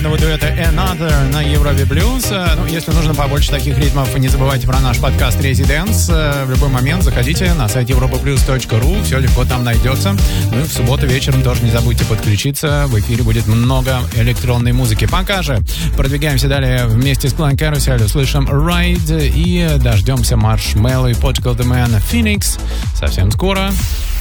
легендарного дуэта Another на Европе Плюс. Ну, если нужно побольше таких ритмов, не забывайте про наш подкаст Residence. В любой момент заходите на сайт europaplus.ru, все легко там найдется. Ну и в субботу вечером тоже не забудьте подключиться. В эфире будет много электронной музыки. Пока же продвигаемся далее вместе с Clan Carousel. Слышим Ride и дождемся Marshmello и Portugal The Man Phoenix совсем скоро.